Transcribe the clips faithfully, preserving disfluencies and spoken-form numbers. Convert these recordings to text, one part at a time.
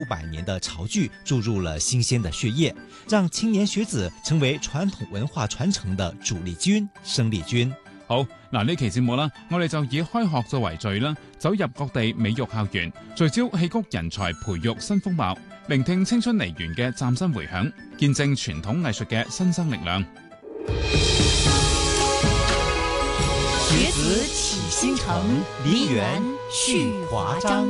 五百年的潮剧注入了新鮮的血液，讓青年學子成為傳統文化傳承的主力軍、生力軍。 好，嗱呢期節目啦，我哋就以開學作為序啦，走入各地美育校園，聚焦戲曲人才培育新風貌，聆聽青春梨園嘅嶄新回響，見證傳統藝術嘅新生力量。 學子起新城，梨園續華章。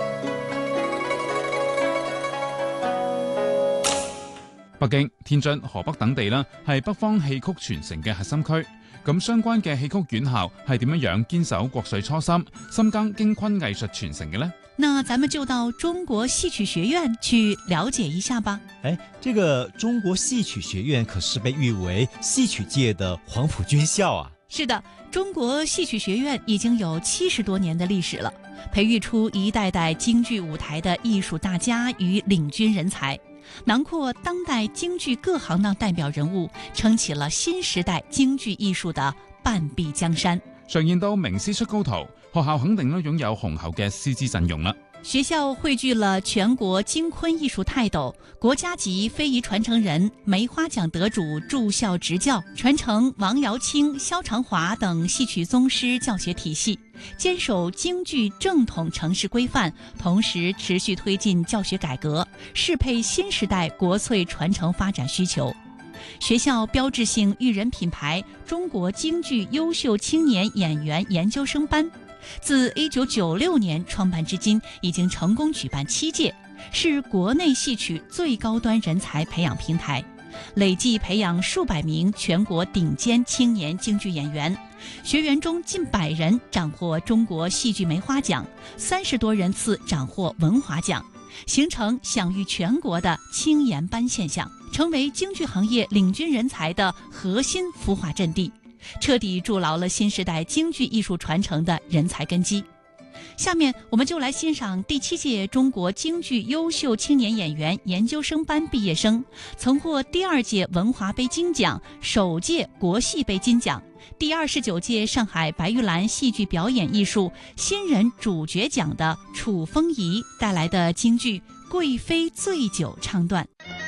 北京、天津、河北等地啦，係北方戲曲傳承嘅核心區。咁相關嘅戲曲院校係點樣樣堅守國粹初心，深耕京昆藝術傳承嘅呢？ 那咱們就到中國戲曲學院去了解一下吧。 哎，這個中國戲曲學院可是被譽為戲曲界的黃埔軍校啊。 是的，中國戲曲學院已經有七十多年的歷史了，培育出一代代京劇舞台的藝術大家與領軍人才，囊括當代京劇各行當代表人物，撐起了新時代京劇藝術的半壁江山。 常言到名師出高徒，學校肯定都擁有雄厚嘅師資陣容啦。 學校匯聚了全國京昆藝術泰斗、國家級非遺傳承人、梅花獎得主駐校執教，傳承王堯卿、蕭長華等戲曲宗師教學體系，堅守京劇正統程式規範，同時持續推進教學改革，適配新時代國粹傳承發展需求。學校標誌性育人品牌中國京劇優秀青年演員研究生班，自一九九六年創辦至今，已經成功舉辦七屆，是國內戲曲最高端人才培養平台，累計培養數百名全國頂尖青年京劇演員。學員中近百人斬獲中國戲劇梅花獎，三十多人次斬獲文華獎，形成享譽全國的青研班現象，成為京劇行業領軍人才的核心孵化陣地，徹底築牢了新時代京劇藝術傳承的人才根基。下面我們就來欣賞第七屆中國京劇優秀青年演員研究生班畢業生，曾獲第二屆文華杯金獎、首屆國戲杯金獎、第二十九屆上海白玉蘭戲劇表演藝術新人主角獎的楚風儀帶來的京劇《貴妃醉酒》唱段。